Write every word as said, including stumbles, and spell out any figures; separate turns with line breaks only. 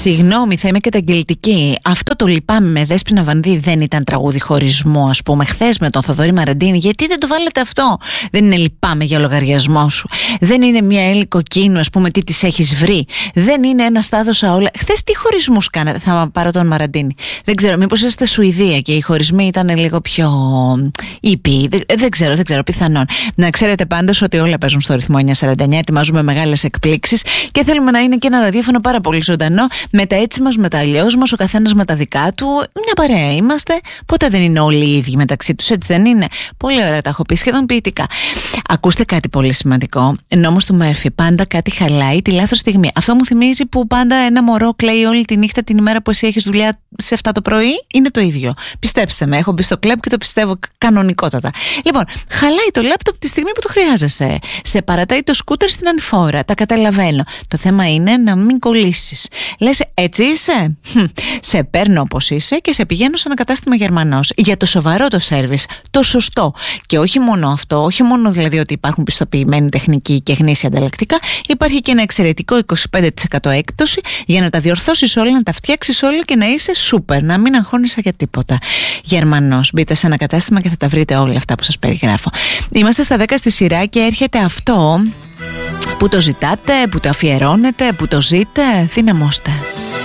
Συγγνώμη, θα είμαι καταγγελτική. Αυτό το λυπάμαι με Δέσποινα Βανδύ δεν ήταν τραγούδι χωρισμό, ας πούμε, χθες με τον Θοδωρή Μαραντίνη? Γιατί δεν το βάλετε αυτό? Δεν είναι λυπάμαι για λογαριασμό σου? Δεν είναι μια Έλλη Κοκκίνου, ας πούμε, τι τις έχεις βρει? Δεν είναι ένα στάδωσα όλα? Χθες τι χωρισμούς κάνατε? Θα πάρω τον Μαραντίνη. Δεν ξέρω, μήπως είστε Σουηδία και οι χωρισμοί ήταν λίγο πιο ήπιοι? Δεν, δεν ξέρω, δεν ξέρω, πιθανόν. Να ξέρετε πάντως ότι όλα παίζουν στο ρυθμό εννιακόσια σαράντα εννιά. Ετοιμάζουμε μεγάλες εκπλήξεις και θέλουμε να είναι και ένα ραδιόφωνο πάρα πολύ ζωντανό, με τα έτσι μας, με τα αλλιώς μας, ο καθένας με τα δικά του. Μια παρέα είμαστε. Ποτέ δεν είναι όλοι οι ίδιοι μεταξύ τους, έτσι δεν είναι? Πολύ ωραία, τα έχω πει σχεδόν ποιητικά. Ακούστε κάτι πολύ σημαντικό. Νόμος του Μέρφυ. Πάντα κάτι χαλάει τη λάθος στιγμή. Αυτό μου θυμίζει που πάντα ένα μωρό κλαίει όλη τη νύχτα την ημέρα που εσύ έχεις δουλειά σε εφτά το πρωί. Είναι το ίδιο. Πιστέψτε με, έχω μπει στο κλαμπ και το πιστεύω κανονικότατα. Λοιπόν, χαλάει το λάπτοπ τη στιγμή που το χρειάζεσαι. Σε παρατάει το σκούτερ στην ανηφόρα. Τα καταλαβαίνω. Το θέμα είναι να μην κολλήσεις. Λες, έτσι είσαι? Σε παίρνω όπως είσαι και σε πηγαίνω σε ένα κατάστημα Γερμανός. Για το σοβαρό το σέρβις, το σωστό. Και όχι μόνο αυτό, όχι μόνο δηλαδή ότι υπάρχουν πιστοποιημένοι τεχνικοί και γνήσια ανταλλακτικά, υπάρχει και ένα εξαιρετικό είκοσι πέντε τοις εκατό έκπτωση για να τα διορθώσεις όλα, να τα φτιάξεις όλα και να είσαι σούπερ, να μην αγχώνεσαι για τίποτα. Γερμανός, μπείτε σε ένα κατάστημα και θα τα βρείτε όλα αυτά που σας περιγράφω. Είμαστε στα δέκα στη σειρά και έρχεται αυτό που το ζητάτε, που το αφιερώνετε, που το ζείτε. Δυναμώστε.